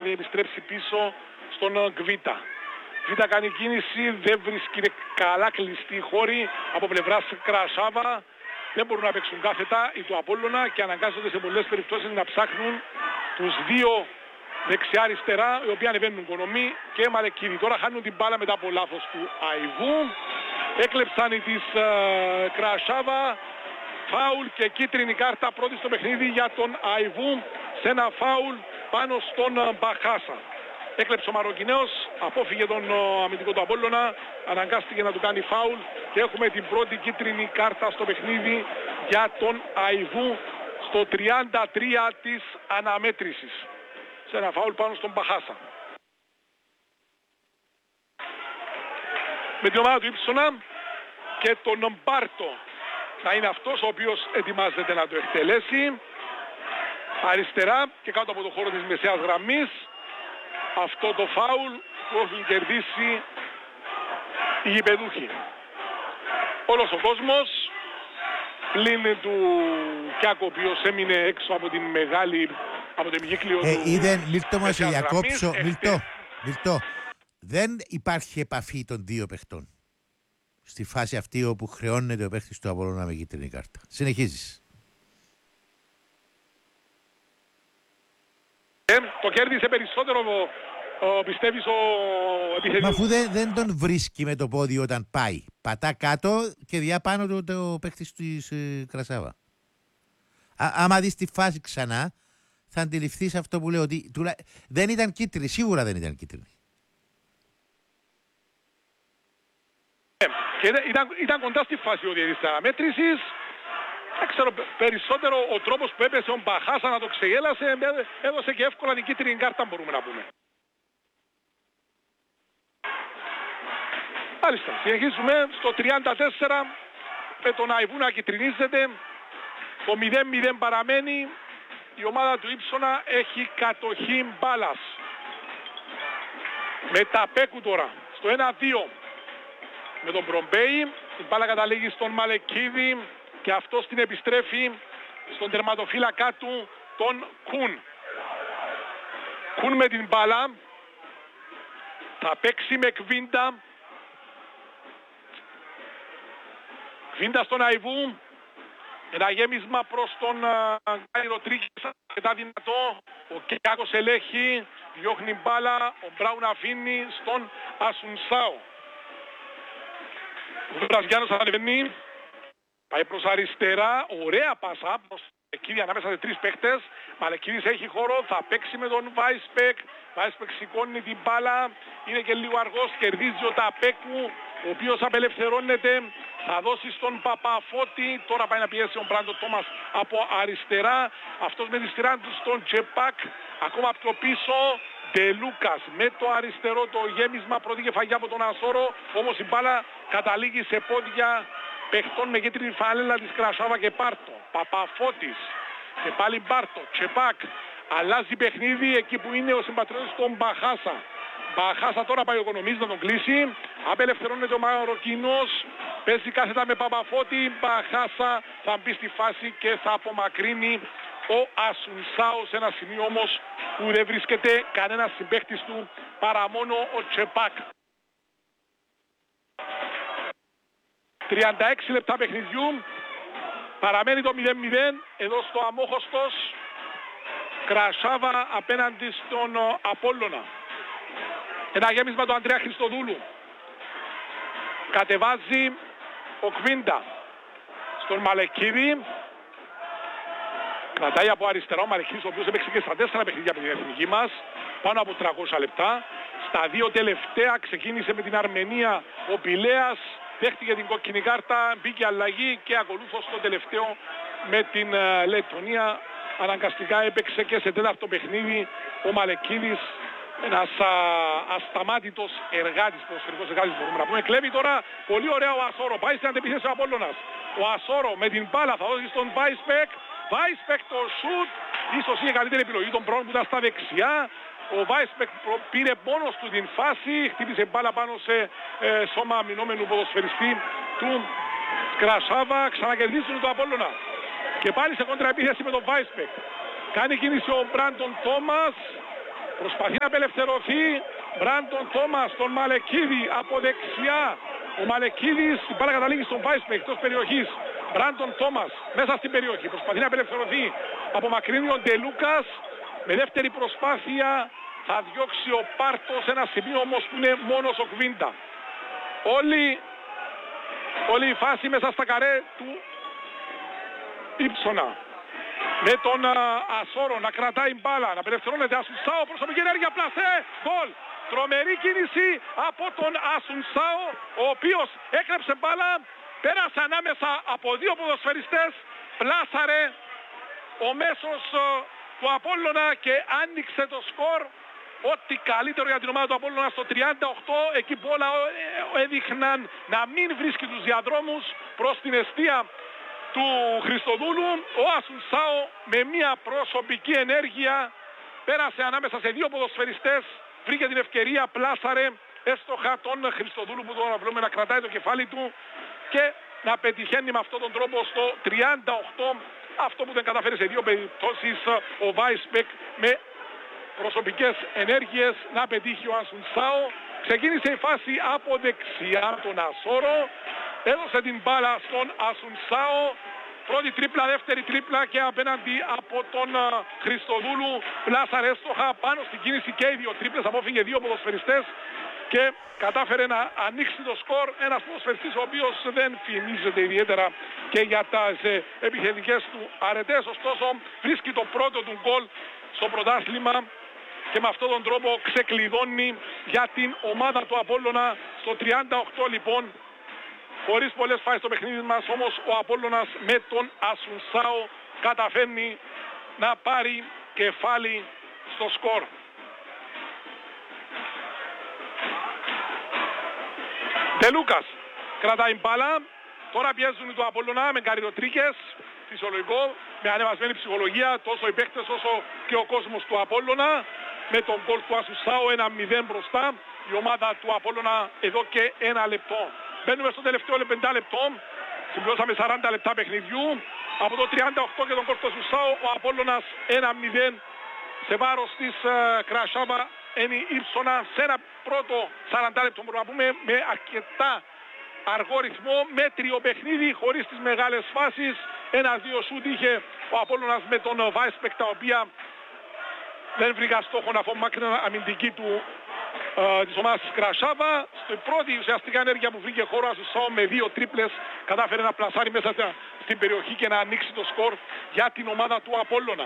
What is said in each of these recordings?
επιστρέψει πίσω στον Κβίτα. Κβίτα κάνει κίνηση, δεν βρίσκει καλά κλειστή χώρη από πλευράς Κρασάβα. Δεν μπορούν να παίξουν κάθετα οι του Απόλλωνα και αναγκάζονται σε πολλές περιπτώσεις να ψάχνουν τους δύο δεξιά-αριστερά, οι οποίοι ανεβαίνουν Κονομί και Μαλεκίδη. Τώρα χάνουν την μπάλα μετά από λάθος του Αϊβού. Έκλεψαν οι της Κρασάβα. Φάουλ και κίτρινη κάρτα πρώτη στο παιχνίδι για τον Αϊβού σε ένα φάουλ πάνω στον Μπαχάσα. Έκλεψε ο Μαροκινέος, απόφυγε τον αμυντικό του Απόλλωνα, αναγκάστηκε να του κάνει φάουλ και έχουμε την πρώτη κίτρινη κάρτα στο παιχνίδι για τον Αϊβού στο 33 της αναμέτρησης. Σε ένα φάουλ πάνω στον Μπαχάσα. Με την ομάδα του Ήψονα και τον Μπάρτο να είναι αυτός ο οποίος ετοιμάζεται να το εκτελέσει. Αριστερά και κάτω από το χώρο της μεσαίας γραμμής. Αυτό το φάουλ που έχουν κερδίσει οι γηπεδούχοι. Όλος ο κόσμος πλην του Κιάκο, ο οποίος έμεινε έξω από την μεγάλη, από το ημικύκλιο του. Είδε, Μίλτο μας, διακόψω. Μίλτο, δεν υπάρχει επαφή των δύο παιχτών στη φάση αυτή όπου χρεώνεται ο παίχτης του Απόλλωνα με κίτρινη κάρτα. Συνεχίζεις. Το κέρδισε περισσότερο, πιστεύεις, ο επιθετικός. Μα αφού δεν τον βρίσκει με το πόδι όταν πάει. Πατά κάτω και διαπάνω του το παίχτης της Κρασάβα. Άμα δεις τη φάση ξανά, θα αντιληφθείς αυτό που λέω, ότι δεν ήταν κίτρινη, σίγουρα δεν ήταν κίτρινη. Και ήταν κοντά στη φάση ο διαιτητής της αναμέτρησης. Δεν ξέρω, περισσότερο ο τρόπος που έπεσε ο Μπαχάσα να το ξεγέλασε, έδωσε και εύκολα την κίτρινη κάρτα, μπορούμε να πούμε. Μάλιστα, συνεχίζουμε στο 34 με τον Αϊβού να κιτρινίζεται. Το 0-0 παραμένει. Η ομάδα του Ήψονα έχει κατοχή μπάλας. Με τα Πέκου τώρα στο 1-2 με τον Μπρομπέι. Η μπάλα καταλήγει στον Μαλεκίδη και αυτός την επιστρέφει στον τερματοφύλακα του, τον Κουν. Κουν με την μπάλα. Θα παίξει με Κβίντα. Κβίντα στον Αϊβού. Ένα γέμισμα προς τον Γκάι Ροτρίγκες, αρκετά δυνατό. Ο Κιάκος ελέγχει, διώχνει μπάλα, ο Μπράουν αφήνει στον Ασουνσάο. Ο Βραζιάνος ανεβαίνει, πάει προς αριστερά, ωραία πάσα προς Μαλεκίδη ανάμεσα σε τρεις παίκτες. Μαλεκίδης έχει χώρο, θα παίξει με τον Βάισπεκ. Βάισπεκ σηκώνει την μπάλα, είναι και λίγο αργός, κερδίζει ο Ταπέκου, ο οποίος απελευθερώνεται. Θα δώσει στον Παπαφώτη, τώρα πάει να πιέσει τον Μπράντο Τόμας από αριστερά. Αυτός με τη σειρά του στον Τσεπάκ, ακόμα από το πίσω. Ντελούκας με το αριστερό το γέμισμα, πρώτη κεφαγιά από τον Ασόρο. Όμως η μπάλα καταλήγει σε πόδια παιχτών με κίτρινη φανέλα της Κρασάβα και Μπάρτο. Παπαφώτης και πάλι Μπάρτο. Τσεπάκ αλλάζει παιχνίδι εκεί που είναι ο συμπατριώτης των Μπαχάσα. Μπαχάσα τώρα πάει ο Κονομής να τον κλείσει. Απελευθερώνεται ο Μαροκινός. Παίζει κάθετα με Παπαφώτη. Μπαχάσα θα μπει στη φάση και θα απομακρύνει ο Ασουνσάο σε ένα σημείο όμως που δεν βρίσκεται κανένας συμπαίκτης του παρά μόνο ο Τσεπάκ. 36 λεπτά παιχνιδιού. Παραμένει το 0-0 εδώ στο Αμόχωστος. Κρασάβα απέναντι στον Απόλλωνα. Ένα γέμισμα του Ανδρέα Χριστοδούλου. Κατεβάζει ο Κβίντα στον Μαλεκίδη. Κρατάει από αριστερά ο Μαλεκίδης, ο οποίος έπαιξε και στα 4 παιχνίδια με την εθνική μας. Πάνω από 300 λεπτά. Στα δύο τελευταία ξεκίνησε με την Αρμενία ο Πηλέας. Δέχτηκε την κόκκινη κάρτα, μπήκε αλλαγή και ακολούθως στο τελευταίο με την Λετωνία. Αναγκαστικά έπαιξε και σε τέταρτο παιχνίδι ο Μαλεκίδης. Ένας ασταμάτητος εργάτης, ποδοσφαιρικός εργάτης μπορούμε να πούμε. Κλέβει τώρα πολύ ωραία ο Ασόρο. Πάει στην αντεπίθεση ο Απόλλωνας. Ο Ασόρο με την μπάλα θα δώσει στον Βάισπεκ. Βάισπεκ το σουτ. Ίσως είναι καλύτερη επιλογή των πρώτων που ήταν στα δεξιά. Ο Βάισπεκ πήρε μόνος του την φάση. Χτύπησε μπάλα πάνω σε σώμα αμυνόμενου ποδοσφαιριστή του Κρασάβα. Ξανακερδίσουν το Απόλλωνα. Και πάλι σε κόντρα επίθεση με τον Βάισπεκ. Κάνει κίνηση ο Μπράντον Τόμας. Προσπαθεί να απελευθερωθεί. Μπράντον Τόμας, τον Μαλεκίδη από δεξιά. Ο Μαλεκίδης, η μπάλα καταλήγει στον Βάισπεκ εκτός περιοχής. Μπράντον Τόμας μέσα στην περιοχή. Προσπαθεί να απελευθερωθεί. Απομακρύνει ο Ντελούκας. Με δεύτερη προσπάθεια θα διώξει ο Πάρτος, ένα σημείο όμως που είναι μόνος ο Κβίντα. Όλη η φάση μέσα στα καρέ του Ήψονα. Με τον Ασόρο να κρατάει μπάλα, να απελευθερώνεται Ασουνσάο, προσωπική ενέργεια, πλασέ, γκολ. Τρομερή κίνηση από τον Ασουνσάο, ο οποίος έκλεψε μπάλα, πέρασε ανάμεσα από δύο ποδοσφαιριστές, πλάσαρε ο μέσος του Απόλλωνα και άνοιξε το σκορ. Ό,τι καλύτερο για την ομάδα του Απόλλωνα στο 38, εκεί που όλα έδειχναν να μην βρίσκει τους διαδρόμους προς την εστία του Χριστοδούλου. Ο Ασουνσάο με μια προσωπική ενέργεια πέρασε ανάμεσα σε δύο ποδοσφαιριστές, βρήκε την ευκαιρία, πλάσαρε έστοχα τον Χριστοδούλου που τώρα βλέπουμε να κρατάει το κεφάλι του και να πετυχαίνει με αυτόν τον τρόπο στο 38 αυτό που δεν καταφέρει σε δύο περιπτώσεις ο Βάισπεκ με προσωπικές ενέργειες να πετύχει ο Ασουνσάο. Ξεκίνησε η φάση από δεξιά τον Ασόρο, έδωσε την μπάλα στον Ασουνσάο, πρώτη τρίπλα, δεύτερη τρίπλα και απέναντι από τον Χριστοδούλου πλάσαρε έστοχα πάνω στην κίνηση και οι δύο τρίπλες, απόφυγε δύο ποδοσφαιριστές και κατάφερε να ανοίξει το σκορ. Ένας ποδοσφαιριστής ο οποίος δεν φημίζεται ιδιαίτερα και για τις επιθετικές του αρετές, ωστόσο βρίσκει το πρώτο του γκολ στο πρωτάθλημα και με αυτόν τον τρόπο ξεκλειδώνει για την ομάδα του Απόλλωνα στο 38 λοιπόν. Χωρίς πολλές φάσεις στο παιχνίδι μας, όμως ο Απόλλωνας με τον Ασουνσάο καταφέρνει να πάρει κεφάλι στο σκορ. Ντελούκας κρατάει μπάλα, τώρα πιέζουν το Απόλλωνα με καριτοτρίκες, φυσιολογικό, με ανεβασμένη ψυχολογία, τόσο οι παίκτες όσο και ο κόσμος του Απόλλωνα. Με τον γκολ του Ασουνσάο 1-0 μπροστά, η ομάδα του Απόλλωνα εδώ και ένα λεπτό. Μπαίνουμε στο τελευταίο 5 λεπτό, συμπληρώσαμε 40 λεπτά παιχνιδιού. Από το 38 και τον γκολ του Ασουνσάο, ο Απόλλωνας 1-0 σε βάρος της Κρασάβα Ένι Ήψονα, σε ένα πρώτο 40 λεπτό μπορούμε να πούμε με αρκετά αργό ρυθμό, μέτριο παιχνίδι χωρίς τις μεγάλες φάσεις. 1-2 σούτ είχε ο Απόλλωνας με τον Βάισπεκ, τα οποία δεν βρήκα στόχο να απομάκρυναν αμυντική της ομάδας της Κρασάβα. Στην πρώτη ουσιαστικά ενέργεια που βρήκε χώρο Ασουνσάο με δύο τρίπλες κατάφερε να πλασάρει μέσα στην περιοχή και να ανοίξει το σκορ για την ομάδα του Απόλλωνα.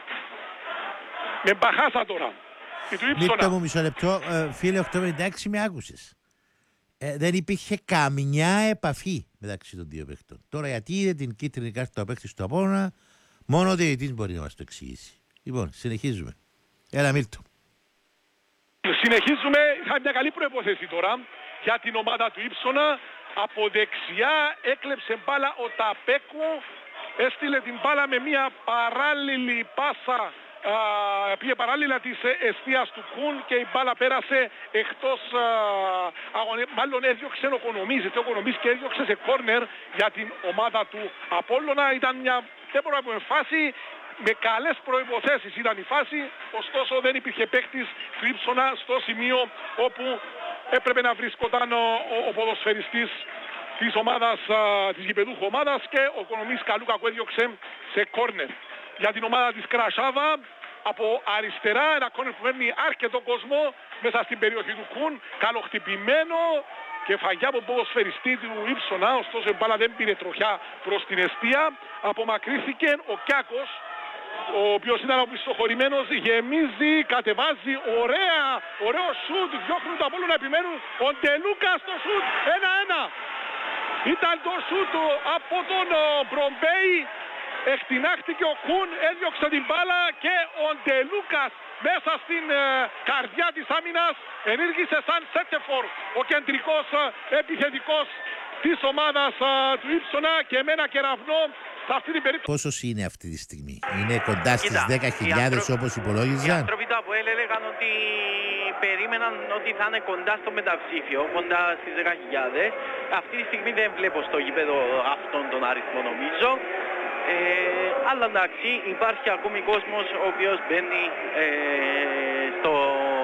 Με μπαχάσα τώρα. Μήτω μου μισό λεπτό, φίλε 856, με άκουσες. Δεν υπήρχε καμιά επαφή μεταξύ των δύο παίκτων. Τώρα γιατί είδε την κίτρινη κάρτα ο παίκτης του Απόλλωνα, μόνο ο διαιτητής μπορεί να μας το εξηγήσει. Λοιπόν, συνεχίζουμε. Έλα Μίλτο. Συνεχίζουμε, είχαμε μια καλή προϋπόθεση τώρα για την ομάδα του Ήψονα. Από δεξιά έκλεψε μπάλα ο Ταπέκου, έστειλε την μπάλα με μια παράλληλη πάσα, πήγε παράλληλα της εστίας του Κουν και η μπάλα πέρασε εκτός μάλλον έδιωξε ο Κονομής και έδιωξε σε κόρνερ για την ομάδα του Απόλλωνα. Ήταν μια, δεν μπορούμε να πούμε, φάση με καλές προϋποθέσεις ήταν η φάση, ωστόσο δεν υπήρχε παίκτης του Ήψονα στο σημείο όπου έπρεπε να βρίσκονταν ο ποδοσφαιριστής της ομάδας, της γηπεδούχου ομάδας, και ο Κονομής Καλούκακου έδιωξε σε κόρνερ. Για την ομάδα της Κρασάβα από αριστερά ένα κόρνερ που παίρνει αρκετό κόσμο μέσα στην περιοχή του Κουν, καλοχτυπημένο και φαγιά από ποδοσφαιριστή του Ήψονα, ωστόσο η μπάλα δεν πήρε τροχιά προς την εστία. Απομακρύθηκε ο Κιάκος, ο οποίος ήταν οπισθοχωρημένος, γεμίζει, κατεβάζει, ωραίο σούτ, διώχνουν το Απόλλωνα, επιμένουν, ο Ντελούκας στο σούτ, 1-1. Ήταν το σούτ από τον Μπρομπέι, εκτινάχτηκε ο Κουν, έδιωξε την μπάλα και ο Ντελούκας μέσα στην καρδιά της άμυνας ενήργησε σαν σέτεφορ ο κεντρικός επιθετικός της ομάδας του Ήψονα και με ένα κεραυνό. Πόσος είναι αυτή τη στιγμή? Είναι κοντά στις 10.000 όπως υπολόγιζαν? Οι άνθρωποι του ΑΠΟΕΛ έλεγαν ότι περίμεναν ότι θα είναι κοντά στο μεταψήφιο, κοντά στις 10.000. Αυτή τη στιγμή δεν βλέπω στο γήπεδο αυτόν τον αριθμό, νομίζω. Αλλά εντάξει, υπάρχει ακόμη κόσμος ο οποίος μπαίνει στο